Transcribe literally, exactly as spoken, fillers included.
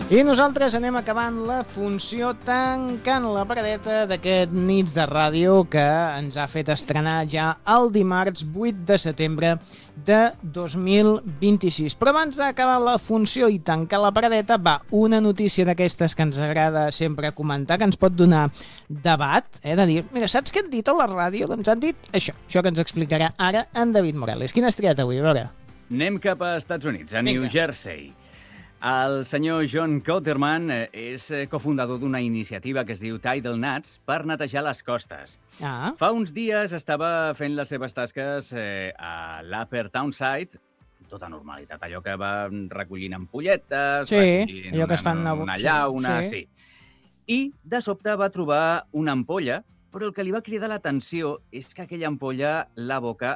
I nosaltres anem acabant la funció tancant la paradeta d'aquest Nits de Ràdio que ens ha fet estrenar ja el dimarts vuit de setembre de dos mil vint-i-sis. Però abans d'acabar la funció i tancar la paradeta, va, una notícia d'aquestes que ens agrada sempre comentar, que ens pot donar debat, eh, de dir, mira, saps què han dit a la ràdio? Doncs han dit això, això que ens explicarà ara en David Morales. Quina has triat avui, a veure? Anem cap a Estats Units, a Vinga. New Jersey. El senyor John Cotterman és cofundador d'una iniciativa que es diu Tidal Nuts per netejar les costes. Ah. Fa uns dies estava fent les seves tasques eh, a l'Upper Townside, tota normalitat, allò que va recollint ampolletes, Sí, recollint allò que es una, fan a- una sí, llauna, sí. sí. I de sobte va trobar una ampolla, però el que li va cridar l'atenció és que aquella ampolla, la boca,